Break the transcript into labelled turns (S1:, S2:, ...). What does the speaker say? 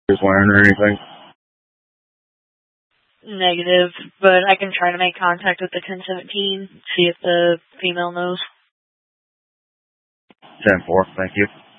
S1: Just wearing or anything?
S2: Negative, but I can try to make contact with the 1017, see if the female knows.
S1: 10-4, thank you.